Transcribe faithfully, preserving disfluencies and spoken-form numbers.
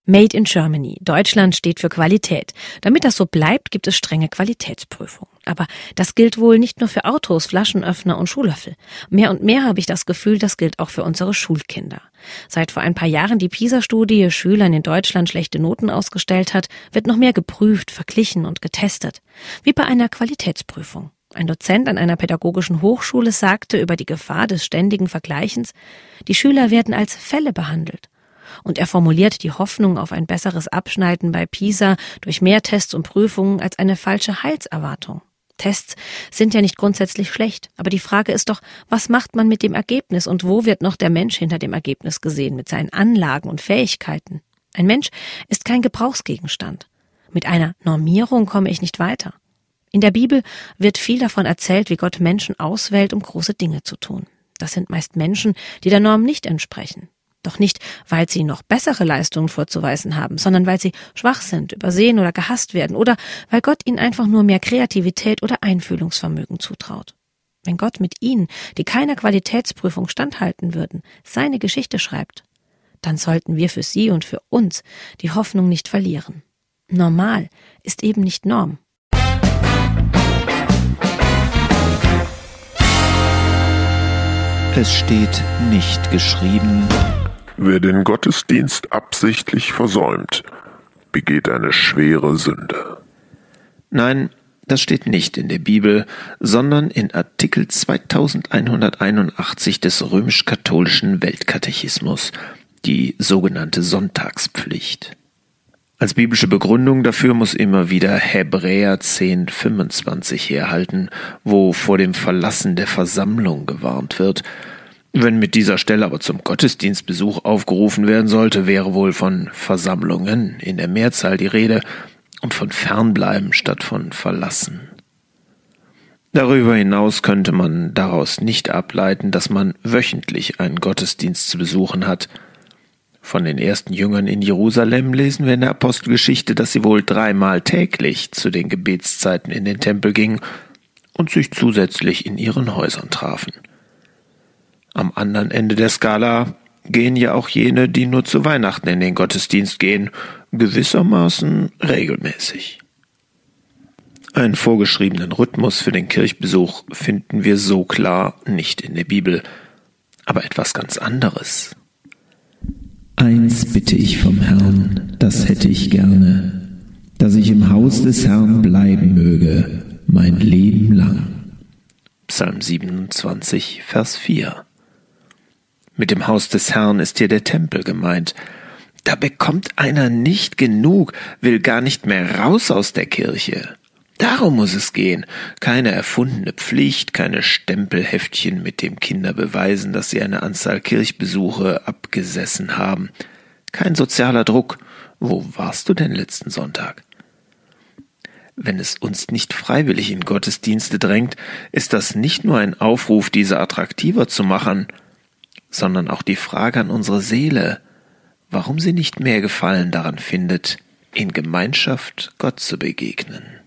Made in Germany. Deutschland steht für Qualität. Damit das so bleibt, gibt es strenge Qualitätsprüfungen. Aber das gilt wohl nicht nur für Autos, Flaschenöffner und Schuhlöffel. Mehr und mehr habe ich das Gefühl, das gilt auch für unsere Schulkinder. Seit vor ein paar Jahren die PISA-Studie Schülern in Deutschland schlechte Noten ausgestellt hat, wird noch mehr geprüft, verglichen und getestet. Wie bei einer Qualitätsprüfung. Ein Dozent an einer pädagogischen Hochschule sagte über die Gefahr des ständigen Vergleichens, die Schüler werden als Fälle behandelt. Und er formuliert die Hoffnung auf ein besseres Abschneiden bei PISA durch mehr Tests und Prüfungen als eine falsche Heilserwartung. Tests sind ja nicht grundsätzlich schlecht, aber die Frage ist doch, was macht man mit dem Ergebnis und wo wird noch der Mensch hinter dem Ergebnis gesehen, mit seinen Anlagen und Fähigkeiten? Ein Mensch ist kein Gebrauchsgegenstand. Mit einer Normierung komme ich nicht weiter. In der Bibel wird viel davon erzählt, wie Gott Menschen auswählt, um große Dinge zu tun. Das sind meist Menschen, die der Norm nicht entsprechen. Doch nicht, weil sie noch bessere Leistungen vorzuweisen haben, sondern weil sie schwach sind, übersehen oder gehasst werden oder weil Gott ihnen einfach nur mehr Kreativität oder Einfühlungsvermögen zutraut. Wenn Gott mit ihnen, die keiner Qualitätsprüfung standhalten würden, seine Geschichte schreibt, dann sollten wir für sie und für uns die Hoffnung nicht verlieren. Normal ist eben nicht Norm. Es steht nicht geschrieben: Wer den Gottesdienst absichtlich versäumt, begeht eine schwere Sünde. Nein, das steht nicht in der Bibel, sondern in Artikel zweitausendeinhunderteinundachtzig des römisch-katholischen Weltkatechismus, die sogenannte Sonntagspflicht. Als biblische Begründung dafür muss immer wieder Hebräer zehn fünfundzwanzig herhalten, wo vor dem Verlassen der Versammlung gewarnt wird. Wenn mit dieser Stelle aber zum Gottesdienstbesuch aufgerufen werden sollte, wäre wohl von Versammlungen in der Mehrzahl die Rede und von Fernbleiben statt von Verlassen. Darüber hinaus könnte man daraus nicht ableiten, dass man wöchentlich einen Gottesdienst zu besuchen hat. Von den ersten Jüngern in Jerusalem lesen wir in der Apostelgeschichte, dass sie wohl dreimal täglich zu den Gebetszeiten in den Tempel gingen und sich zusätzlich in ihren Häusern trafen. Am anderen Ende der Skala gehen ja auch jene, die nur zu Weihnachten in den Gottesdienst gehen, gewissermaßen regelmäßig. Einen vorgeschriebenen Rhythmus für den Kirchbesuch finden wir so klar nicht in der Bibel, aber etwas ganz anderes. Eins bitte ich vom Herrn, das hätte ich gerne, dass ich im Haus des Herrn bleiben möge, mein Leben lang. Psalm siebenundzwanzig, Vers vier. Mit dem Haus des Herrn ist hier der Tempel gemeint. Da bekommt einer nicht genug, will gar nicht mehr raus aus der Kirche. Darum muss es gehen. Keine erfundene Pflicht, keine Stempelheftchen, mit dem Kinder beweisen, dass sie eine Anzahl Kirchbesuche abgesessen haben. Kein sozialer Druck. Wo warst du denn letzten Sonntag? Wenn es uns nicht freiwillig in Gottesdienste drängt, ist das nicht nur ein Aufruf, diese attraktiver zu machen, sondern auch die Frage an unsere Seele, warum sie nicht mehr Gefallen daran findet, in Gemeinschaft Gott zu begegnen.